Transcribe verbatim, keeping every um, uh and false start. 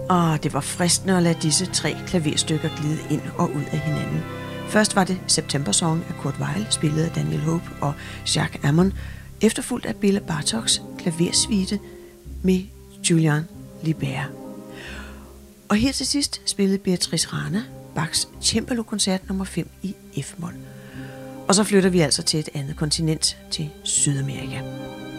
Og det var fristende at lade disse tre klaverstykker glide ind og ud af hinanden. Først var det September Song af Kurt Weill, spillet af Daniel Hope og Jacques Ammon, efterfulgt af Bela Bartoks klaversuite med Julian Libert. Og her til sidst spillede Beatrice Rana Bachs Cembalo-koncert nummer fem i F-mol. Og så flytter vi altså til et andet kontinent, til Sydamerika.